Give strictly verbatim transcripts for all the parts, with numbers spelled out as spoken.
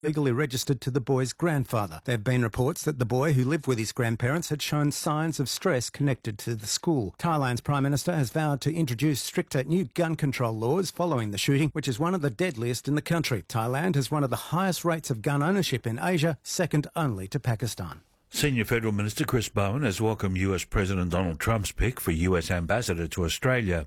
legally registered to the boy's grandfather. There have been reports that the boy, who lived with his grandparents, had shown signs of stress connected to the school. Thailand's Prime Minister has vowed to introduce stricter new gun control laws following the shooting, which is one of the deadliest in the country. Thailand has one of the highest rates of gun ownership in Asia, second only to Pakistan. Senior Federal Minister Chris Bowen has welcomed U S President Donald Trump's pick for U S Ambassador to Australia.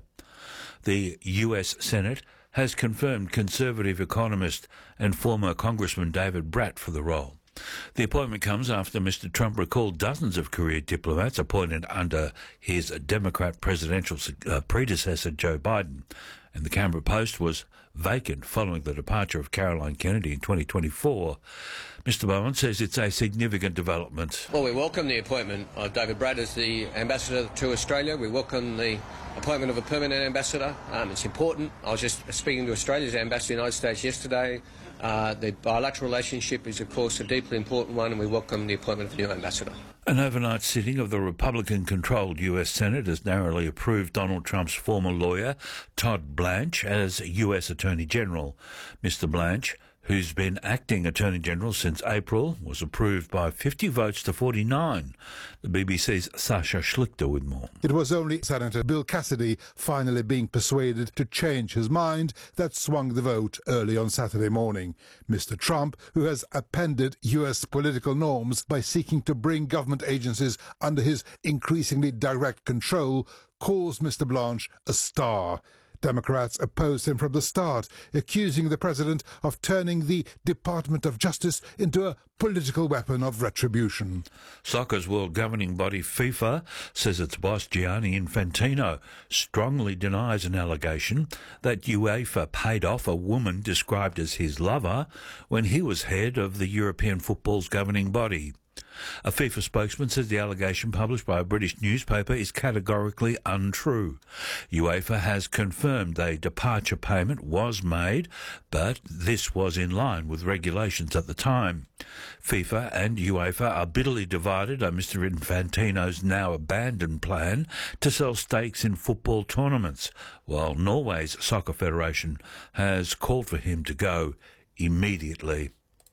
The U S Senate has confirmed Conservative economist and former Congressman David Bratt for the role. The appointment comes after Mister Trump recalled dozens of career diplomats appointed under his Democrat presidential uh, predecessor Joe Biden, and the Canberra Post was vacant following the departure of Caroline Kennedy in twenty twenty-four. Mister Bowen says it's a significant development. Well, we welcome the appointment of David Bratt as the ambassador to Australia. We welcome the appointment of a permanent ambassador. Um, it's important. I was just speaking to Australia's ambassador in the United States yesterday. Uh, the bilateral relationship is, of course, a deeply important one, and we welcome the appointment of a new ambassador. An overnight sitting of the Republican-controlled U S Senate has narrowly approved Donald Trump's former lawyer, Todd Blanche, as U S Attorney General. Mister Blanche, who's been acting Attorney General since April, was approved by fifty votes to forty-nine. The B B C's Sasha Schlichter with more. It was only Senator Bill Cassidy finally being persuaded to change his mind that swung the vote early on Saturday morning. Mister Trump, who has appended U S political norms by seeking to bring government agencies under his increasingly direct control, calls Mister Blanche a star. Democrats opposed him from the start, accusing the president of turning the Department of Justice into a political weapon of retribution. Soccer's world governing body FIFA says its boss Gianni Infantino strongly denies an allegation that UEFA paid off a woman described as his lover when he was head of the European football's governing body. A FIFA spokesman says the allegation published by a British newspaper is categorically untrue. UEFA has confirmed a departure payment was made, but this was in line with regulations at the time. FIFA and UEFA are bitterly divided on Mister Infantino's now abandoned plan to sell stakes in football tournaments, while Norway's Soccer Federation has called for him to go immediately.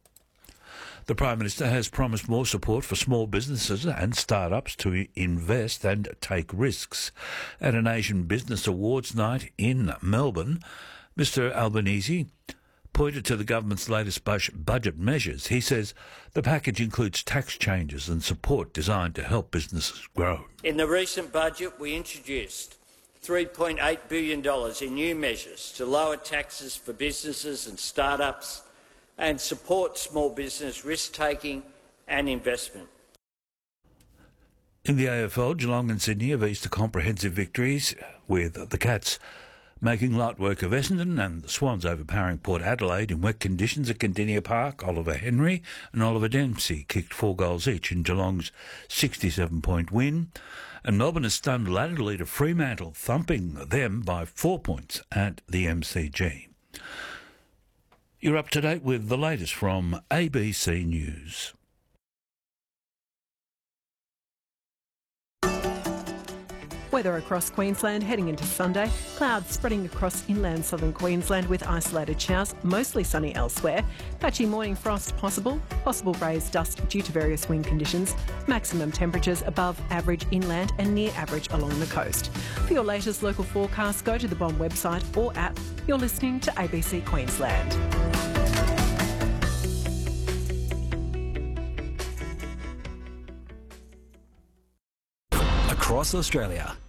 The Prime Minister has promised more support for small businesses and start-ups to invest and take risks. At an Asian Business Awards night in Melbourne, Mister Albanese pointed to the government's latest budget measures. He says the package includes tax changes and support designed to help businesses grow. In the recent budget, we introduced three point eight billion dollars in new measures to lower taxes for businesses and start-ups and support small business risk-taking and investment. In the A F L, Geelong and Sydney have eased to comprehensive victories, with the Cats making light work of Essendon and the Swans overpowering Port Adelaide in wet conditions at Condinia Park. Oliver Henry and Oliver Dempsey kicked four goals each in Geelong's sixty-seven point win. And Melbourne has stunned ladder leader Fremantle, thumping them by four points at the M C G. You're up to date with the latest from A B C News. Weather across Queensland heading into Sunday. Clouds spreading across inland southern Queensland with isolated showers, mostly sunny elsewhere. Patchy morning frost possible. Possible raised dust due to various wind conditions. Maximum temperatures above average inland and near average along the coast. For your latest local forecast, go to the Bomb website or app. You're listening to A B C Queensland. Across Australia,